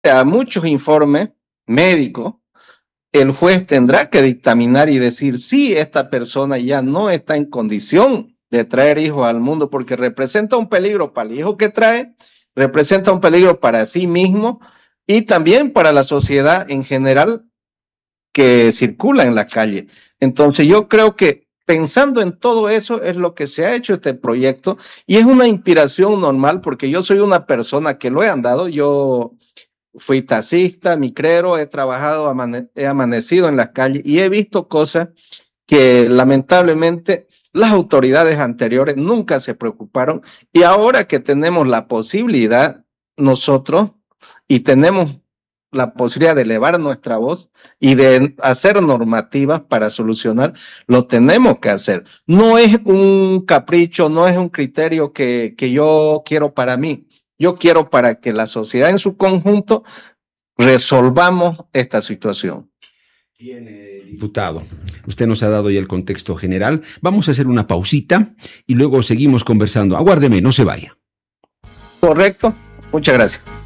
a muchos informes médicos, el juez tendrá que dictaminar y decir si esta persona ya no está en condición de traer hijos al mundo porque representa un peligro para el hijo que trae, representa un peligro para sí mismo y también para la sociedad en general que circula en la calle. Entonces yo creo que pensando en todo eso es lo que se ha hecho este proyecto y es una inspiración normal porque yo soy una persona que lo he andado, yo fui taxista, micrero, he trabajado, he amanecido en las calles y he visto cosas que lamentablemente las autoridades anteriores nunca se preocuparon y ahora que tenemos la posibilidad nosotros y tenemos la posibilidad de elevar nuestra voz y de hacer normativas para solucionar, lo tenemos que hacer. No es un capricho, no es un criterio que yo quiero para mí. Yo quiero para que la sociedad en su conjunto resolvamos esta situación. Bien, diputado, usted nos ha dado ya el contexto general. Vamos a hacer una pausita y luego seguimos conversando. Aguárdeme, no se vaya. Correcto. Muchas gracias.